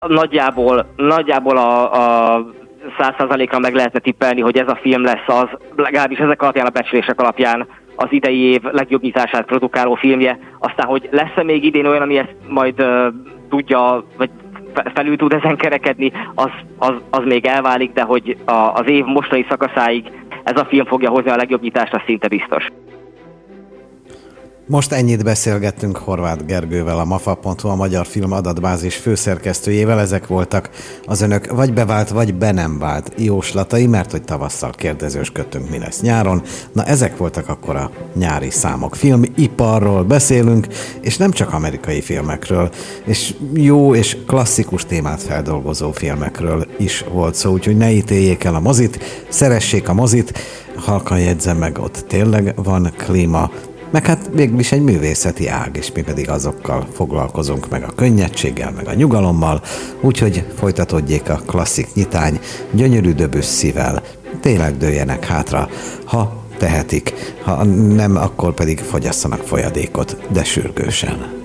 Nagyjából a 100%-ra meg lehetne tippelni, hogy ez a film lesz az, legalábbis ezek alapján, a becslések alapján az idei év legjobb nyitását produkáló filmje. Aztán, hogy lesz-e még idén olyan, ami ezt majd tudja, vagy felül tud ezen kerekedni, az még elválik, de hogy az év mostani szakaszáig ez a film fogja hozni a legjobb nyitást, az szinte biztos. Most ennyit beszélgettünk Horváth Gergővel, a mafa.hu, a Magyar Film Adatbázis főszerkesztőjével. Ezek voltak az önök vagy bevált, vagy be nem vált jóslatai, mert hogy tavasszal kérdezősködtünk, mi lesz nyáron. Na, ezek voltak akkor a nyári számok. Filmiparról beszélünk, és nem csak amerikai filmekről, és jó és klasszikus témát feldolgozó filmekről is volt szó, úgyhogy ne ítéljék el a mozit, szeressék a mozit, halkan jegyzem meg, ott tényleg van klíma, meg hát végül is egy művészeti ág, és mi pedig azokkal foglalkozunk, meg a könnyedséggel, meg a nyugalommal, úgyhogy folytatódjék a klasszik nyitány, gyönyörű Debussyvel, tényleg dőljenek hátra, ha tehetik, ha nem, akkor pedig fogyasszanak folyadékot, de sürgősen.